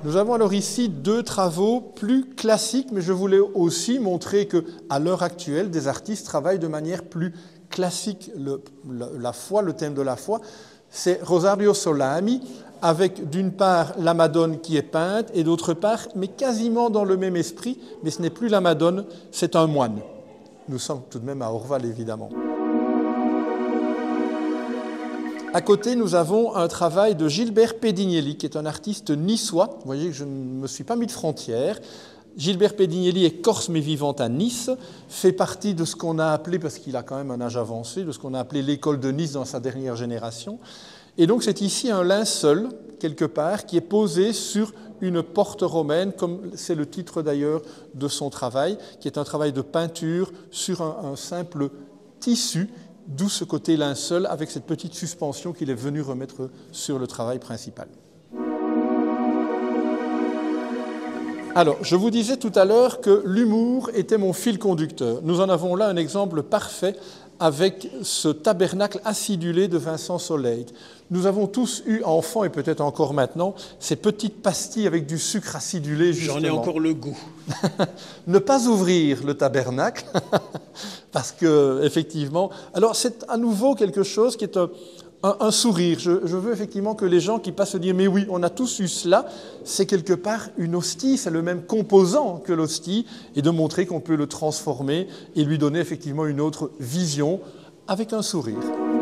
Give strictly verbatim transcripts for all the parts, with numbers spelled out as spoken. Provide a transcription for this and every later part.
Nous avons alors ici deux travaux plus classiques, mais je voulais aussi montrer qu'à l'heure actuelle, des artistes travaillent de manière plus classique le, la, la foi, le thème de la foi. C'est Rosario Solami, avec d'une part la Madone qui est peinte, et d'autre part, mais quasiment dans le même esprit, mais ce n'est plus la Madone, c'est un moine. Nous sommes tout de même à Orval, évidemment. À côté, nous avons un travail de Gilbert Pedignelli, qui est un artiste niçois. Vous voyez que je ne me suis pas mis de frontières. Gilbert Pedignelli est corse mais vivant à Nice, fait partie de ce qu'on a appelé, parce qu'il a quand même un âge avancé, de ce qu'on a appelé l'école de Nice dans sa dernière génération. Et donc c'est ici un linceul, quelque part, qui est posé sur une porte romaine, comme c'est le titre d'ailleurs de son travail, qui est un travail de peinture sur un, un simple tissu, d'où ce côté linceul avec cette petite suspension qu'il est venu remettre sur le travail principal. Alors, je vous disais tout à l'heure que l'humour était mon fil conducteur. Nous en avons là un exemple parfait avec ce tabernacle acidulé de Vincent Soleil. Nous avons tous eu, enfants et peut-être encore maintenant, ces petites pastilles avec du sucre acidulé, justement. J'en ai encore le goût. Ne pas ouvrir le tabernacle, parce que, effectivement... Alors, c'est à nouveau quelque chose qui est un, un, un sourire. Je, je veux effectivement que les gens qui passent se dire « mais oui, on a tous eu cela », c'est quelque part une hostie, c'est le même composant que l'hostie, et de montrer qu'on peut le transformer et lui donner effectivement une autre vision avec un sourire.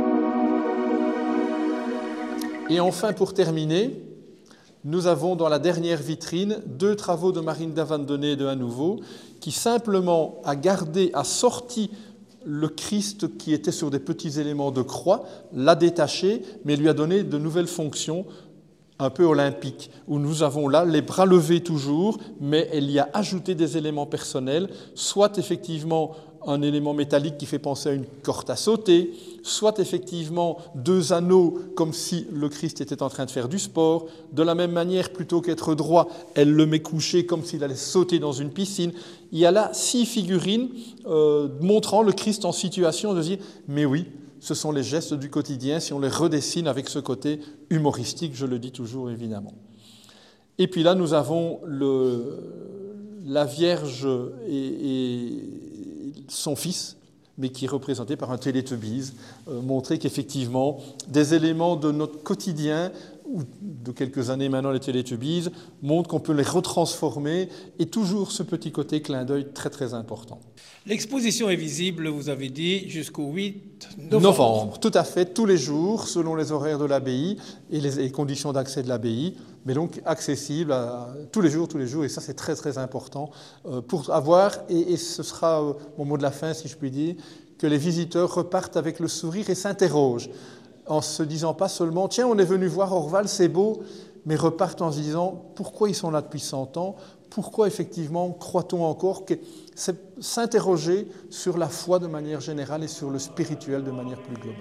Et enfin, pour terminer, nous avons dans la dernière vitrine deux travaux de Marine Davandonnet de à nouveau, qui simplement a gardé, a sorti le Christ qui était sur des petits éléments de croix, l'a détaché, mais lui a donné de nouvelles fonctions un peu olympiques, où nous avons là les bras levés toujours, mais elle y a ajouté des éléments personnels, soit effectivement un élément métallique qui fait penser à une corde à sauter, soit effectivement deux anneaux comme si le Christ était en train de faire du sport. De la même manière, plutôt qu'être droit, elle le met couché comme s'il allait sauter dans une piscine. Il y a là six figurines euh, montrant le Christ en situation de dire « mais oui, ce sont les gestes du quotidien si on les redessine avec ce côté humoristique, je le dis toujours évidemment. » Et puis là, nous avons le, la Vierge et, et son fils, mais qui est représenté par un Télétubbies, euh, montrer qu'effectivement, des éléments de notre quotidien, ou de quelques années maintenant les Télétubbies, montrent qu'on peut les retransformer, et toujours ce petit côté clin d'œil très très important. L'exposition est visible, vous avez dit, jusqu'au huit novembre. Novembre, tout à fait, tous les jours, selon les horaires de l'abbaye et les, les conditions d'accès de l'abbaye, mais donc accessible à, tous les jours, tous les jours, et ça c'est très très important euh, pour avoir, et, et ce sera euh, mon mot de la fin si je puis dire, que les visiteurs repartent avec le sourire et s'interrogent, en se disant pas seulement « tiens, on est venu voir Orval, c'est beau », mais repartent en se disant « pourquoi ils sont là depuis cent ans ? Pourquoi effectivement croit-on encore ?» que c'est s'interroger sur la foi de manière générale et sur le spirituel de manière plus globale.